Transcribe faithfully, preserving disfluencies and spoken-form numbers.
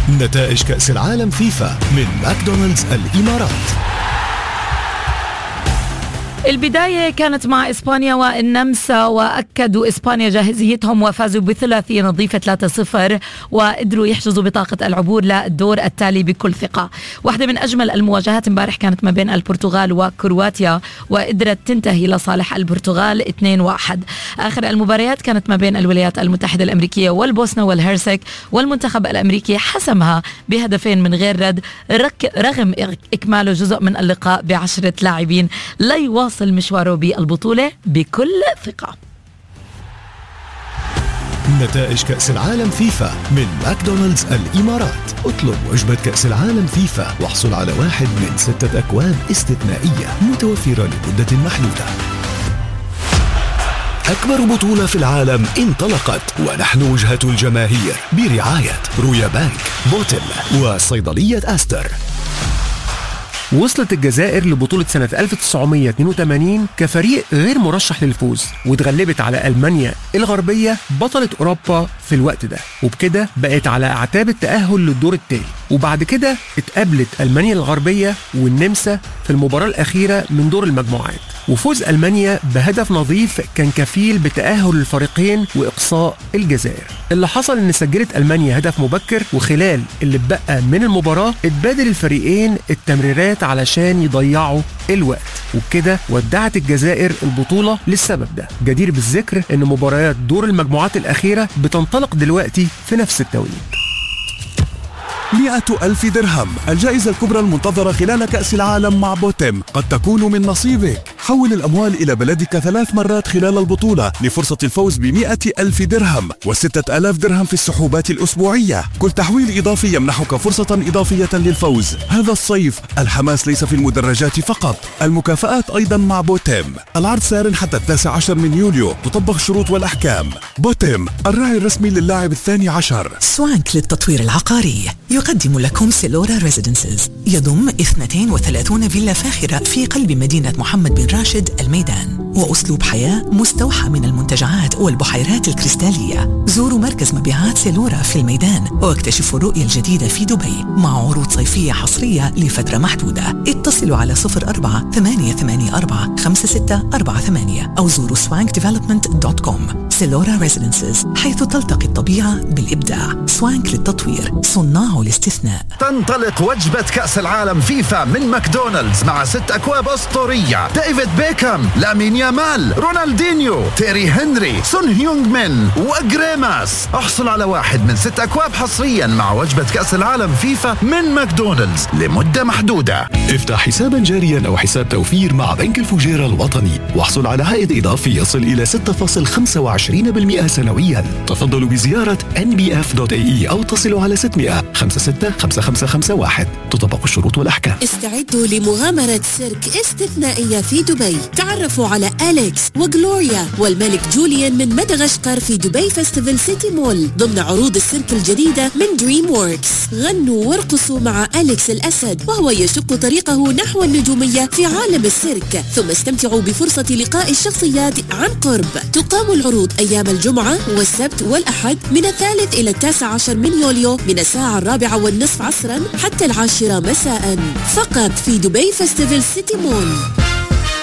نتائج كأس العالم فيفا من ماكدونالدز الإمارات. البداية كانت مع إسبانيا والنمسا، وأكدوا إسبانيا جاهزيتهم وفازوا بثلاثية نظيفة ثلاثة صفر، وقدروا يحجزوا بطاقة العبور للدور التالي بكل ثقة. واحدة من أجمل المواجهات امبارح كانت ما بين البرتغال وكرواتيا، وقدرت تنتهي لصالح البرتغال اثنين واحد. آخر المباريات كانت ما بين الولايات المتحدة الأمريكية والبوسنة والهرسك، والمنتخب الأمريكي حسمها بهدفين من غير رد رغم إكماله جزء من اللقاء بعشرة لاعبين. لا يواصل مشواره بالبطولة بكل ثقة. نتائج كأس العالم فيفا من ماكدونالدز الإمارات. اطلب وجبة كأس العالم فيفا واحصل على واحد من ستة أكواب استثنائية متوفرة لمدة محدودة. أكبر بطولة في العالم انطلقت، ونحن وجهة الجماهير برعاية رويا بانك، بوتل، وصيدلية أستر. وصلت الجزائر لبطولة سنة ألف وتسعمائة واثنين وثمانين كفريق غير مرشح للفوز، واتغلبت على ألمانيا الغربية بطلة أوروبا في الوقت ده، وبكده بقت على أعتاب التأهل للدور التالي. وبعد كده اتقابلت ألمانيا الغربية والنمسا في المباراة الأخيرة من دور المجموعات، وفوز ألمانيا بهدف نظيف كان كفيل بتأهل الفريقين وإقصاء الجزائر. اللي حصل إن سجلت ألمانيا هدف مبكر، وخلال اللي اتبقى من المباراة اتبادل الفريقين التمريرات علشان يضيعوا الوقت، وبكده ودعت الجزائر البطولة للسبب ده. جدير بالذكر إن مباريات دور المجموعات الأخيرة بتنطلق دلوقتي في نفس التوقيت. مئة ألف درهم، الجائزة الكبرى المنتظرة خلال كأس العالم مع بوتيم، قد تكون من نصيبك. حول الأموال إلى بلدك ثلاث مرات خلال البطولة لفرصة الفوز بمئة ألف درهم وستة آلاف درهم في السحوبات الأسبوعية. كل تحويل إضافي يمنحك فرصة إضافية للفوز. هذا الصيف الحماس ليس في المدرجات فقط، المكافآت أيضا مع بوتيم. العرض سار حتى التاسع عشر من يوليو، تطبق الشروط والأحكام. بوتيم، الراعي الرسمي للاعب الثاني عشر. سوانك للتطوير العقاري يقدم لكم سيلورا ريزيدنسز، يضم اثنتين وثلاثين فيلا فاخرة في قلب مدينة محمد بن راشد الميدان، وأسلوب حياة مستوحى من المنتجعات والبحيرات الكريستالية. زوروا مركز مبيعات سيلورا في الميدان واكتشفوا الرؤية الجديدة في دبي مع عروض صيفية حصرية لفترة محدودة. اتصلوا على صفر أربعة ثمانية ثمانية أربعة خمسة ستة أربعة ثمانية أو زوروا سوانك ديفلوبمنت دوت كوم. سيلورا ريزيدنسز، حيث تلتقي الطبيعة بالإبداع. سوانك للتطوير، صناع الاستثناء. تنطلق وجبة كأس العالم فيفا من ماكدونالدز مع ست أكواب أسطورية: ديفيد بيكهام، لامين يامال، رونالدينيو، تيري هنري، سون هيونغ مين وجريماس. احصل على واحد من ست أكواب حصريا مع وجبة كأس العالم فيفا من ماكدونالدز لمدة محدودة. افتح حسابا جاريا أو حساب توفير مع بنك الفجيرة الوطني واحصل على عائد إضافي يصل إلى ستة فاصلة خمسة وعشرين بالمئة سنويا. تفضلوا بزيارة إن بي إف دوت إيه إي أو اتصلوا على ستمئة خمسة ستة خمسة خمسة خمسة واحد. تطبق الشروط والأحكام. استعدوا لمغامرة سيرك استثنائية في دبي. تعرفوا على أليكس وغلوريا والملك جوليان من مدغشقر في دبي فيستيفال سيتي مول ضمن عروض السيرك الجديدة من دريم ووركس. غنوا وارقصوا مع أليكس الأسد وهو يشق طريقه نحو النجومية في عالم السيرك، ثم استمتعوا بفرصة لقاء الشخصيات عن قرب. تقام العروض أيام الجمعة والسبت والأحد من الثالث إلى التاسع عشر من يوليو من الساعة الرابعة والنصف عصرا حتى العاشرة مساء، فقط في دبي فيستيفال سيتي مول.